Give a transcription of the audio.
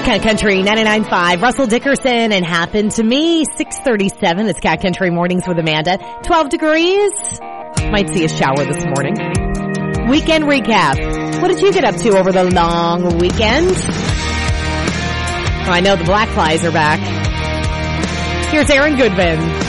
Cat Country 99.5, Russell Dickerson and Happened to Me. 6:37, it's Cat Country Mornings with Amanda. 12 degrees. Might see a shower this morning. Weekend recap. What did you get up to over the long weekend? Oh, I know the Black Flies are back. Here's Aaron Goodman.